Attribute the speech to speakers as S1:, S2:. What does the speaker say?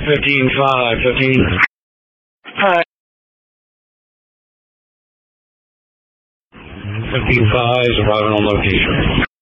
S1: 15-5, 15. Hi. 15-5 is arriving on location.